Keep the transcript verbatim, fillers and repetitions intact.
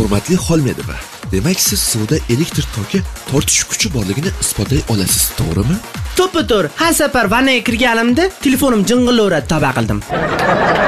Hurmatli Xolmedova, demak siz suvda elektr toki tortish kuchi borligini isbotlay olasiz, to'g'rimi? To'ppa to'g'ri. Har safar vannaga kirganimda telefonim jing'illaveradi, tavba qildim.